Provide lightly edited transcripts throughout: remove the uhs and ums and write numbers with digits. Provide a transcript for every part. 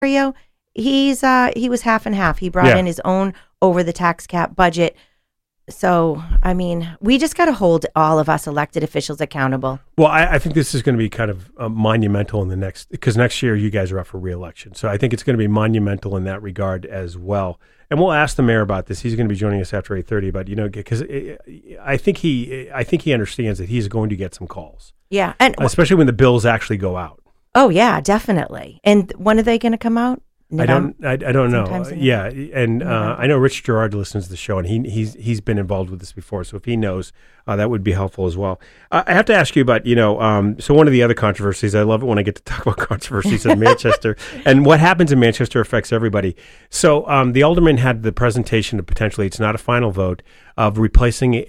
Mario, he was half and half. He brought in his own over the tax cap budget. So, I mean, we just got to hold all of us elected officials accountable. Well, I think this is going to be kind of monumental in the because next year you guys are up for re-election. So I think it's going to be monumental in that regard as well. And we'll ask the mayor about this. He's going to be joining us after 8:30. But because I think he understands that he's going to get some calls. Yeah, and especially when the bills actually go out. Oh yeah, definitely. And when are they going to come out? I don't know. Yeah, and I know Rich Gerard listens to the show, and he's been involved with this before. So if he knows, that would be helpful as well. I have to ask you about so one of the other controversies. I love it when I get to talk about controversies in Manchester, and what happens in Manchester affects everybody. So the alderman had the presentation of potentially, it's not a final vote, of replacing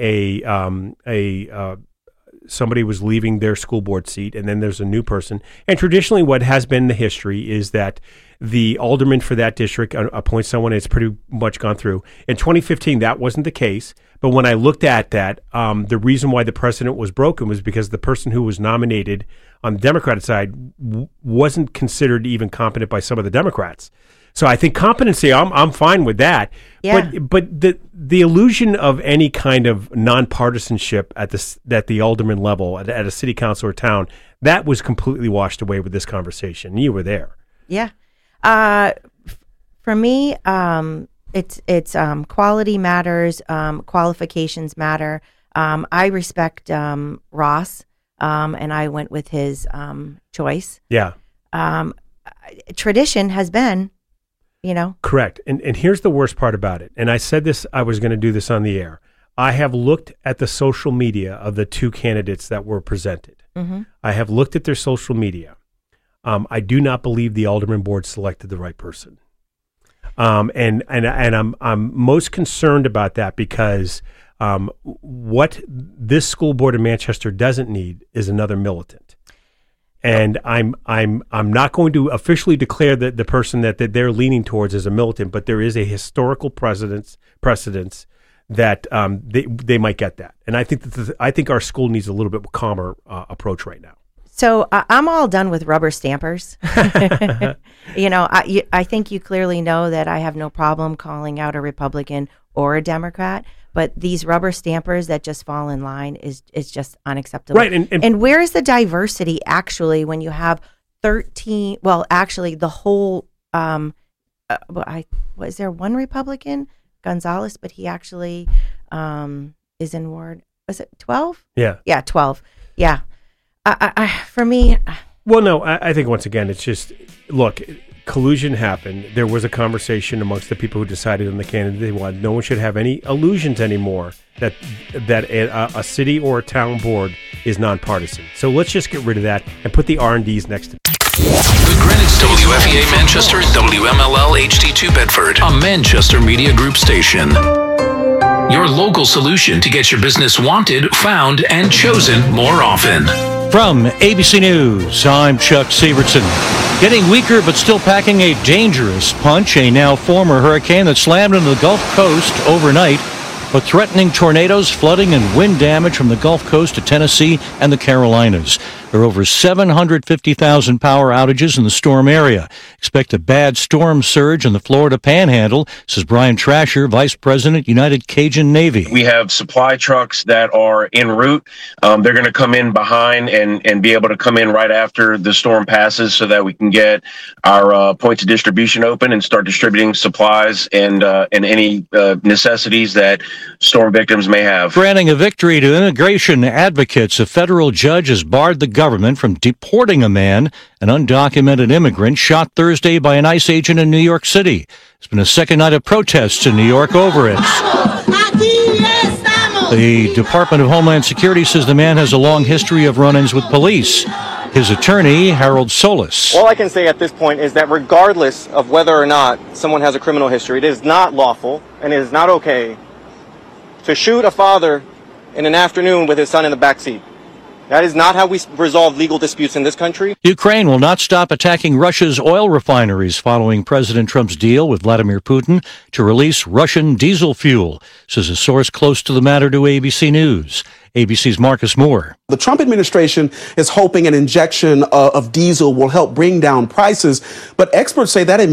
somebody was leaving their school board seat, and then there's a new person. And traditionally, what has been the history is that the alderman for that district appoints someone. It's pretty much gone through. In 2015, that wasn't the case. But when I looked at that, the reason why the precedent was broken was because the person who was nominated on the Democratic side wasn't considered even competent by some of the Democrats. So I think competency, I'm fine with that. Yeah. But the illusion of any kind of nonpartisanship at the alderman level, at a city council or town, that was completely washed away with this conversation. You were there. Yeah. For me, it's quality matters, qualifications matter. I respect Ross, and I went with his choice. Yeah. Tradition has been, Correct. And here's the worst part about it. And I said this, I was going to do this on the air. I have looked at the social media of the two candidates that were presented. Mm-hmm. I have looked at their social media. I do not believe the alderman board selected the right person. And I'm most concerned about that because what this school board in Manchester doesn't need is another militant. And I'm not going to officially declare that the person that they're leaning towards is a militant, but there is a historical precedence that they might get that. And I think our school needs a little bit calmer approach right now. So I'm all done with rubber stampers. I think you clearly know that I have no problem calling out a Republican or a Democrat, but these rubber stampers that just fall in line is just unacceptable. Right. And where is the diversity actually when you have 13? Well, actually, the whole. Was there one Republican, Gonzalez, but he actually is in Ward. Was it 12? Yeah. Yeah, 12. Yeah. For me, well, no, I think once again, it's just, look, collusion happened. There was a conversation amongst the people who decided on the candidate they wanted. No one should have any illusions anymore that a city or a town board is nonpartisan. So let's just get rid of that and put the R&Ds next to it. The Greenwich WFEA Manchester, WMLL HD2 Bedford, a Manchester Media Group station. Your local solution to get your business wanted, found, and chosen more often. From ABC News, I'm Chuck Severson. Getting weaker but still packing a dangerous punch, a now former hurricane that slammed into the Gulf Coast overnight, but threatening tornadoes, flooding, and wind damage from the Gulf Coast to Tennessee and the Carolinas. There are over 750,000 power outages in the storm area. Expect a bad storm surge in the Florida Panhandle, says Brian Trasher, Vice President, United Cajun Navy. We have supply trucks that are en route. They're going to come in behind and be able to come in right after the storm passes so that we can get our points of distribution open and start distributing supplies and any necessities that storm victims may have. Granting a victory to immigration advocates, a federal judge has barred the government from deporting a man, an undocumented immigrant, shot Thursday by an ICE agent in New York City. There's been a second night of protests in New York over it. The Department of Homeland Security says the man has a long history of run-ins with police. His attorney, Harold Solis. All I can say at this point is that regardless of whether or not someone has a criminal history, it is not lawful and it is not okay to shoot a father in an afternoon with his son in the back seat. That is not how we resolve legal disputes in this country. Ukraine will not stop attacking Russia's oil refineries following President Trump's deal with Vladimir Putin to release Russian diesel fuel, says a source close to the matter to ABC News. ABC's Marcus Moore. The Trump administration is hoping an injection of diesel will help bring down prices, but experts say that